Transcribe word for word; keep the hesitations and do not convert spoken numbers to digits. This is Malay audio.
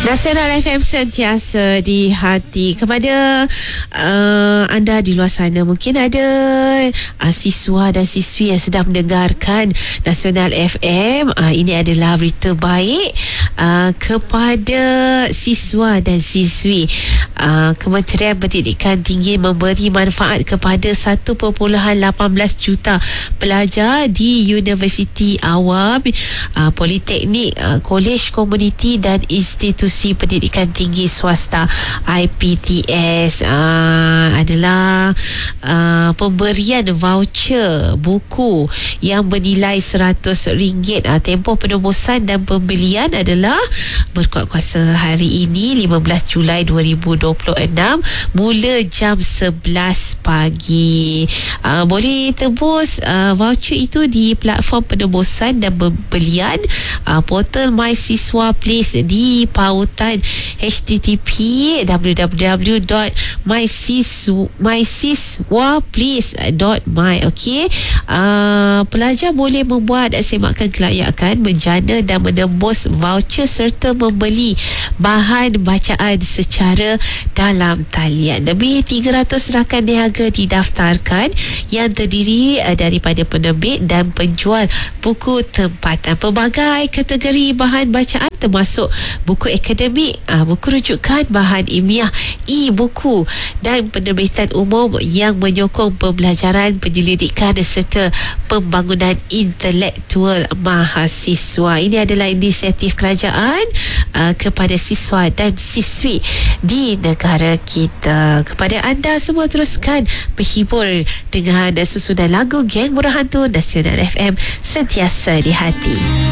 Nasional F M sentiasa di hati. Kepada uh, anda di luar sana, mungkin ada uh, siswa dan siswi yang sedang mendengarkan Nasional F M. Uh, ini adalah berita baik uh, kepada siswa dan siswi. Uh, Kementerian Pendidikan Tinggi memberi manfaat kepada satu perpuluhan lapan belas juta pelajar di Universiti Awam, uh, Politeknik, uh, Kolej Komuniti dan Institusi Pendidikan Tinggi Swasta I P T S. uh, adalah uh, pemberian voucher buku yang bernilai seratus ringgit. uh, tempoh penebusan dan pembelian adalah berkuat kuasa hari ini lima belas Julai dua ribu dua puluh enam mula jam sebelas pagi. uh, boleh tebus uh, voucher itu di platform penebusan dan pembelian uh, portal My Siswa Place di pautan h t t p w w w dot my siswa place dot my. Okey, uh, pelajar boleh membuat semakan kelayakan, menjana dan menembus voucher serta membeli bahan bacaan secara dalam talian. Lebih tiga ratus rakan niaga didaftarkan yang terdiri uh, daripada penerbit dan penjual buku tempatan. Pelbagai kategori bahan bacaan termasuk buku akademik, uh, buku rujukan, bahan ilmiah, e-buku dan penerbitan umum yang menyokong pembelajaran, penyelidikan serta pembangunan intelektual mahasiswa. Ini adalah inisiatif kerajaan uh, kepada siswa dan siswi di negara kita. Kepada anda semua, teruskan berhibur dengan susunan lagu Geng Bodoh Hantu. Nasional F M sentiasa di hati.